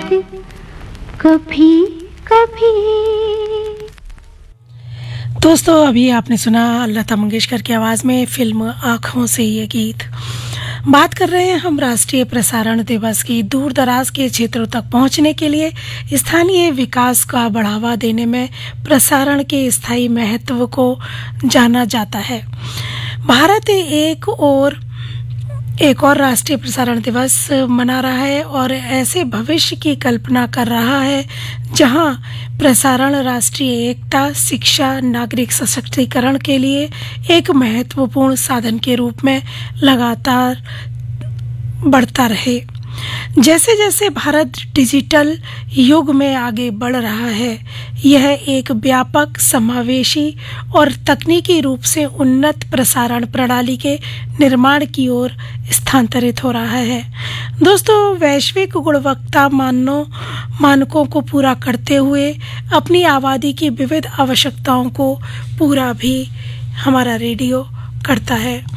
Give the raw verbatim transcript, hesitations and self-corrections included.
कभी कभी। दोस्तों, अभी आपने सुना लता मंगेशकर की आवाज़ में फिल्म आँखों से ये गीत। बात कर रहे हैं हम राष्ट्रीय प्रसारण दिवस की। दूर दराज के क्षेत्रों तक पहुंचने के लिए स्थानीय विकास का बढ़ावा देने में प्रसारण के स्थायी महत्व को जाना जाता है। भारत एक और एक और राष्ट्रीय प्रसारण दिवस मना रहा है और ऐसे भविष्य की कल्पना कर रहा है जहां प्रसारण राष्ट्रीय एकता, शिक्षा, नागरिक सशक्तिकरण के लिए एक महत्वपूर्ण साधन के रूप में लगातार बढ़ता रहे। जैसे जैसे भारत डिजिटल युग में आगे बढ़ रहा है, यह एक व्यापक, समावेशी और तकनीकी रूप से उन्नत प्रसारण प्रणाली के निर्माण की ओर स्थानांतरित हो रहा है। दोस्तों, वैश्विक गुणवत्ता मानों मानकों को पूरा करते हुए अपनी आबादी की विविध आवश्यकताओं को पूरा भी हमारा रेडियो करता है।